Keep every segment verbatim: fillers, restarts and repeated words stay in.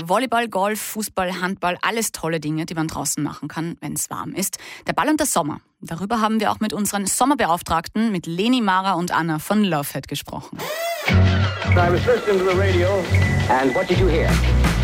Volleyball, Golf, Fußball, Handball, alles tolle Dinge, die man draußen machen kann, wenn es warm ist. Der Ball und der Sommer. Darüber haben wir auch mit unseren Sommerbeauftragten, mit Leni, Mara und Anna von Lovehead gesprochen. I was listening to the radio, and what did you hear?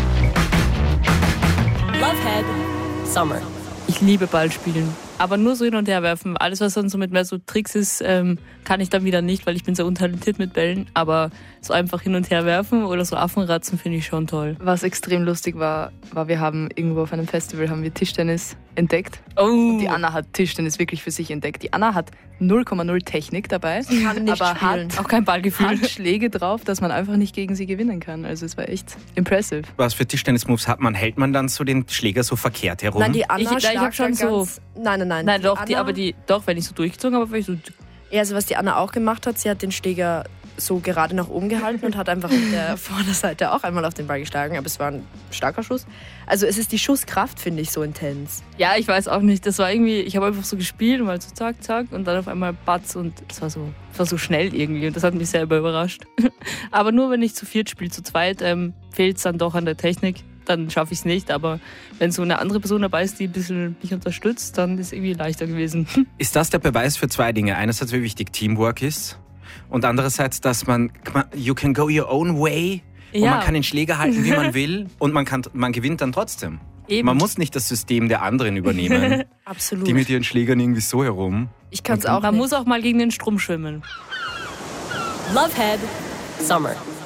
Lovehead Summer. Ich liebe Ballspielen, aber nur so hin und her werfen. Alles, was dann so mit mehr so Tricks ist, ähm, kann ich dann wieder nicht, weil ich bin so untalentiert mit Bällen. Aber so einfach hin und her werfen oder so Affenratzen finde ich schon toll. Was extrem lustig war, war, wir haben irgendwo auf einem Festival haben wir Tischtennis entdeckt. Oh. Und die Anna hat Tischtennis wirklich für sich entdeckt. Die Anna hat null Komma null Technik dabei, Sie kann nicht aber spielen. hat Auch kein Ballgefühl. Handschläge drauf, dass man einfach nicht gegen sie gewinnen kann. Also es war echt impressive. Was für Tischtennis-Moves hat man? Hält man dann so den Schläger so verkehrt herum? Nein, die Anna Ich- ich schlagt hab schon dann so- ganz, Nein, nein, nein. Nein, doch, Anna, die, aber die, doch, wenn ich so durchgezogen habe, war ich so. Ja, also was die Anna auch gemacht hat, sie hat den Schläger so gerade nach oben gehalten und hat einfach mit der Vorderseite auch einmal auf den Ball geschlagen, aber es war ein starker Schuss. Also es ist die Schusskraft, finde ich, so intens. Ja, ich weiß auch nicht. Das war irgendwie, ich habe einfach so gespielt und mal so zack, zack und dann auf einmal Batz und es war so, es war so schnell irgendwie und das hat mich selber überrascht. Aber nur wenn ich zu viert spiele, zu zweit ähm, fehlt es dann doch an der Technik. Dann schaffe ich es nicht, aber wenn so eine andere Person dabei ist, die ein bisschen mich unterstützt, dann ist es irgendwie leichter gewesen. Ist das der Beweis für zwei Dinge? Einerseits, wie wichtig Teamwork ist und andererseits, dass man, you can go your own way und Ja. man kann den Schläger halten, wie man will und man, kann, man gewinnt dann trotzdem. Eben. Man muss nicht das System der anderen übernehmen. Absolut. Die mit ihren Schlägern irgendwie so herum. Ich kann es auch Man nicht. muss auch mal gegen den Strom schwimmen. Lovehead Summer.